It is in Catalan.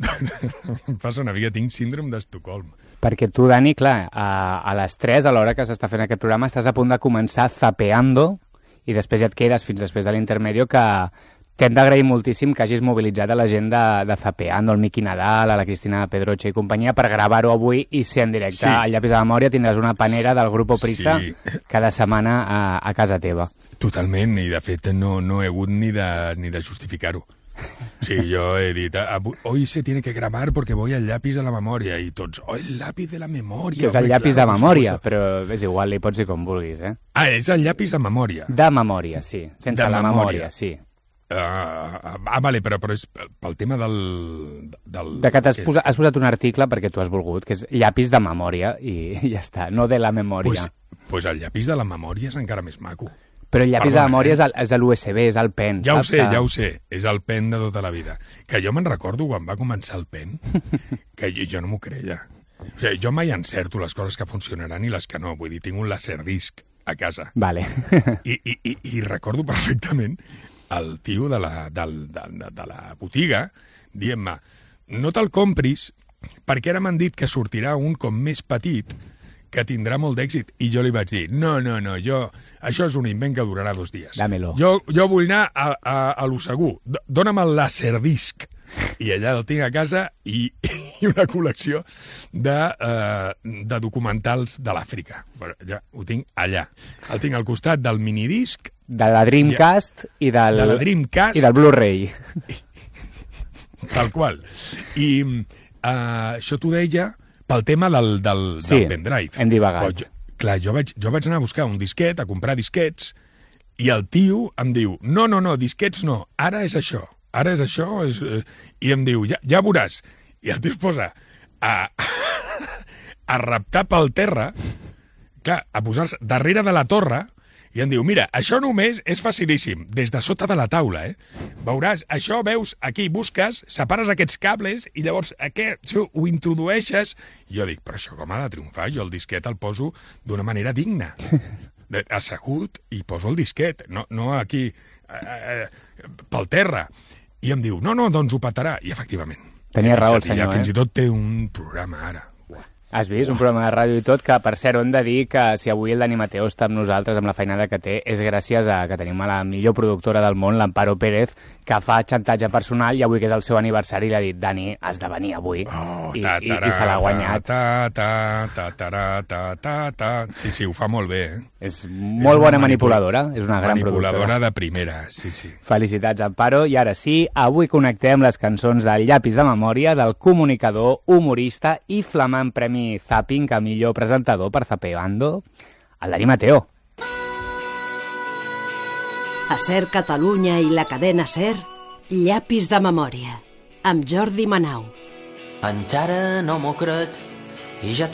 Em passa una mica, tinc síndrome d'Estocolm. Perquè tu, Dani, clar, a les 3, a l'hora que s'està fent aquest programa, estàs a punt de començar zapeando i després ja et quedes fins després de l'intermedio, que t'hem d'agrair moltíssim que hagis mobilitzat a la gent de Zapeando, el Miqui Nadal, a la Cristina Pedroche i companyia, per gravar-ho avui i ser en directe. Al Llapis de Memòria tindràs una panera del Grupo Prisa cada setmana a casa teva. Totalment, i de fet no he hagut ni de justificar-ho. Sí, jo he dit, hoy se tiene que grabar porque voy al Llapis de la Memòria, i tots, el Llapis de la Memòria. Que és el Llapis de Memòria, però és igual, li pots dir com vulguis, eh? És el Llapis de Memòria. De memòria, sí. Sense la memòria, sí. Vale, però és pel tema del... De que has posat un article perquè tu has volgut, que és llapis de memòria, i ja està, no de la memòria. Pues el llapis de la memòria és encara més maco. Però el llapis de memòria és l'USB, és el pen. Ja ho sé, és el pen de tota la vida. Que jo me'n recordo quan va començar el pen, que jo no m'ho creia. O sigui, jo mai encerto les coses que funcionaran i les que no. Vull dir, tinc un laserdisc a casa. Vale. I recordo perfectament el tio de la botiga dient-me, no te'l compris perquè ara m'han dit que sortirà un com més petit que tindrà molt d'èxit. I jo li vaig dir, no, això és un invent que durarà 2 dies. Dámelo. Jo vull anar a lo segur. Dóna'm el laserdisc. I allà el tinc a casa i una col·lecció de documentals de l'Àfrica. Ja ho tinc allà. El tinc al costat del minidisc, de la Dreamcast i del Blu-ray. Tal qual. I això t'ho deia pel tema del pendrive. Hem divagat. Clar, jo vaig anar a buscar un disquet, a comprar disquets, i el tio em diu, no, disquets no, ara és això. I em diu, ja veuràs. I el tio es posa a reptar pel terra, clar, a posar-se darrere de la torre, i em diu, mira, això només és facilíssim, des de sota de la taula, Veuràs, això veus, aquí busques, separes aquests cables i llavors ho introdueixes. I jo dic, però això com ha de triomfar? Jo el disquet el poso d'una manera digna. Assegut i poso el disquet, no aquí, pel terra. I em diu, no, doncs ho petarà. I efectivament. Tenia raó el senyor, Fins i tot té un programa ara. Has vist? Un programa de ràdio i tot, que per cert hem de dir que si avui el Dani Mateo està amb nosaltres, amb la feinada que té, és gràcies a que tenim a la millor productora del món, l'Amparo Pérez, que fa xantatge personal, i avui que és el seu aniversari li ha dit, Dani, has de venir avui. I se l'ha guanyat. Sí, ho fa molt bé, És molt bona manipuladora, és una gran productora. Manipuladora de primera, sí. Felicitats, Amparo. I ara sí, avui connectem les cançons del Llapis de Memòria del comunicador, humorista i flamant premi Zapping a millor presentador per Zapeando, el Dani Mateo. A SER Catalunya i la cadena SER, Llapis de Memòria, amb Jordi Manau. Encara no m'ho crec i ja